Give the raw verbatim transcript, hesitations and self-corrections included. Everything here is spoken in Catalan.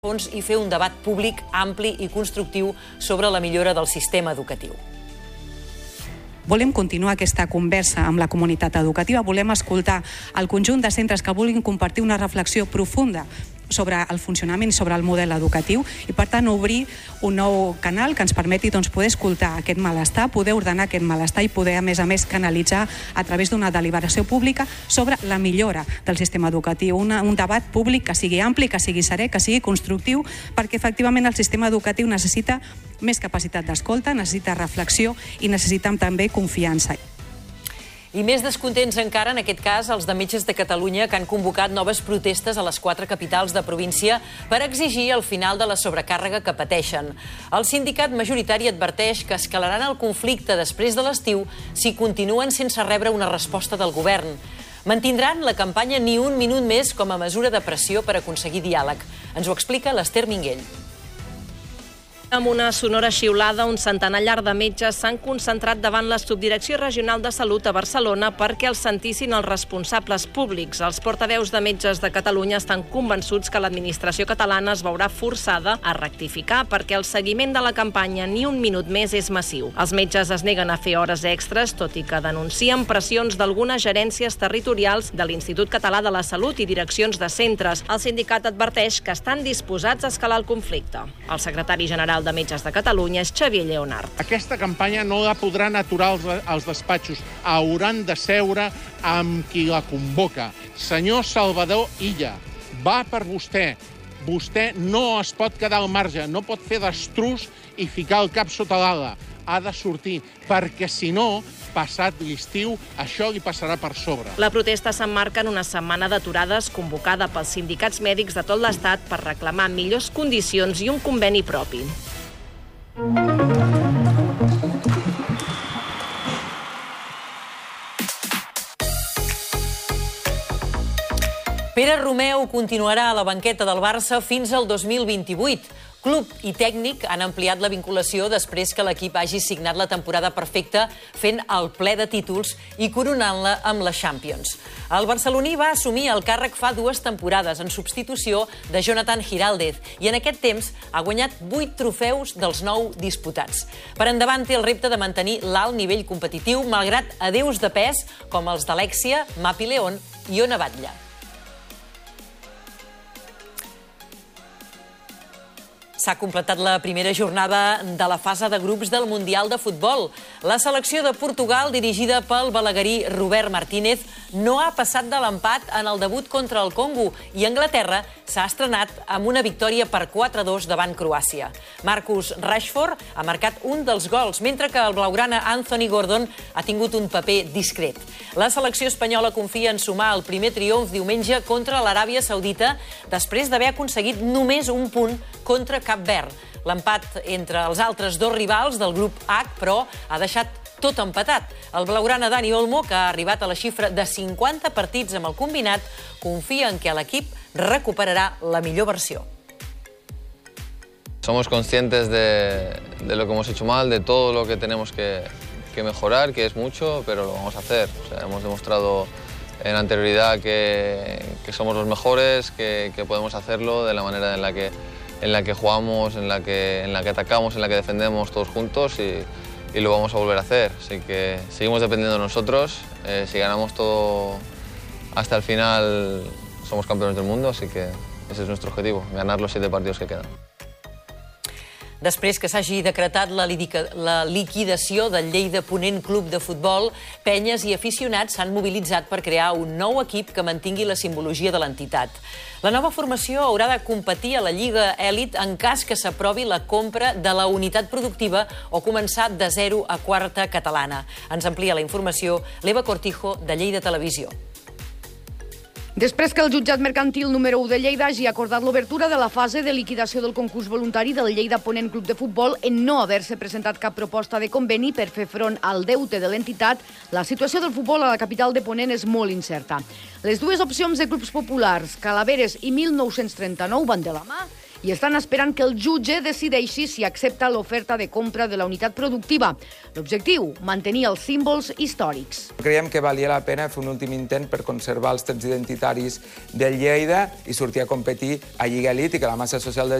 fons i fer un debat públic ampli i constructiu sobre la millora del sistema educatiu. Volem continuar aquesta conversa amb la comunitat educativa, volem escoltar el conjunt de centres que vulguin compartir una reflexió profunda sobre el funcionament i sobre el model educatiu i, per tant, obrir un nou canal que ens permeti doncs, poder escoltar aquest malestar, poder ordenar aquest malestar i poder, a més a més, canalitzar a través d'una deliberació pública sobre la millora del sistema educatiu. Una, un debat públic que sigui ampli, que sigui serè, que sigui constructiu, perquè, efectivament, el sistema educatiu necessita més capacitat d'escolta, necessita reflexió i necessita també confiança. I més descontents encara, en aquest cas, els de Metges de Catalunya, que han convocat noves protestes a les quatre capitals de província per exigir el final de la sobrecàrrega que pateixen. El sindicat majoritari adverteix que escalaran el conflicte després de l'estiu si continuen sense rebre una resposta del govern. Mantindran la campanya Ni un minut més com a mesura de pressió per aconseguir diàleg. Ens ho explica l'Ester Minguell. Amb una sonora xiulada, un centenar llarg de metges s'han concentrat davant la Subdirecció Regional de Salut a Barcelona perquè els sentissin els responsables públics. Els portaveus de Metges de Catalunya estan convençuts que l'administració catalana es veurà forçada a rectificar perquè el seguiment de la campanya Ni un minut més és massiu. Els metges es neguen a fer hores extres, tot i que denuncien pressions d'algunes gerències territorials de l'Institut Català de la Salut i direccions de centres. El sindicat adverteix que estan disposats a escalar el conflicte. El secretari general de Metges de Catalunya és Xavier Lleonart. Aquesta campanya no la podran aturar els, els despatxos. Hauran de seure amb qui la convoca. Senyor Salvador Illa, va per vostè. Vostè no es pot quedar al marge, no pot fer destrús i ficar el cap sota l'ala. Ha de sortir, perquè si no, passat l'estiu, això li passarà per sobre. La protesta s'emmarca en una setmana d'aturades convocada pels sindicats mèdics de tot l'Estat per reclamar millors condicions i un conveni propi. Pere Romeu continuarà a la banqueta del Barça fins al dos mil vint-i-vuit. Club i tècnic han ampliat la vinculació després que l'equip hagi signat la temporada perfecta fent el ple de títols i coronant-la amb la Champions. El barceloní va assumir el càrrec fa dues temporades en substitució de Jonathan Giraldez i en aquest temps ha guanyat vuit trofeus dels nou disputats. Per endavant té el repte de mantenir l'alt nivell competitiu malgrat adeus de pes com els d'Alexia, Mapi León i Ona Batlle. S'ha completat la primera jornada de la fase de grups del Mundial de Futbol. La selecció de Portugal, dirigida pel balaguerí Robert Martínez, no ha passat de l'empat en el debut contra el Congo i Anglaterra s'ha estrenat amb una victòria per quatre a dos davant Croàcia. Marcus Rashford ha marcat un dels gols, mentre que el blaugrana Anthony Gordon ha tingut un paper discret. La selecció espanyola confia en sumar el primer triomf diumenge contra l'Aràbia Saudita després d'haver aconseguit només un punt contra Cap Verd. L'empat entre els altres dos rivals del grup H, però, ha deixat tot empatat. El blaugrana Dani Olmo, que ha arribat a la xifra de cinquanta partits amb el combinat, confia en que l'equip recuperarà la millor versió. Somos conscientes de, de lo que hemos hecho mal, de todo lo que tenemos que, que mejorar, que es mucho, pero lo vamos a hacer. O sea, hemos demostrado en anterioridad que, que somos los mejores, que, que podemos hacerlo de la manera en la que en la que jugamos, en la que, en la que atacamos, en la que defendemos todos juntos y, y lo vamos a volver a hacer. Así que seguimos dependiendo de nosotros. Eh, si ganamos todo hasta el final, somos campeones del mundo, así que ese es nuestro objetivo, ganar los siete partidos que quedan. Després que s'hagi decretat la liquidació del Lleida Ponent Club de Futbol, penyes i aficionats s'han mobilitzat per crear un nou equip que mantingui la simbologia de l'entitat. La nova formació haurà de competir a la Lliga Èlit en cas que s'aprovi la compra de la unitat productiva o començar de zero a quarta catalana. Ens amplia la informació l'Eva Cortijo, de Lleida Televisió. Després que el jutjat mercantil número u de Lleida hagi acordat l'obertura de la fase de liquidació del concurs voluntari del Lleida Ponent Club de Futbol en no haver-se presentat cap proposta de conveni per fer front al deute de l'entitat, la situació del futbol a la capital de Ponent és molt incerta. Les dues opcions de clubs populars, Calaveres i mil nou-cents trenta-nou, van de la mà i estan esperant que el jutge decideixi si accepta l'oferta de compra de la unitat productiva. L'objectiu, mantenir els símbols històrics. Creiem que valia la pena fer un últim intent per conservar els trets identitaris del Lleida i sortir a competir a Lliga Elite i que la massa social del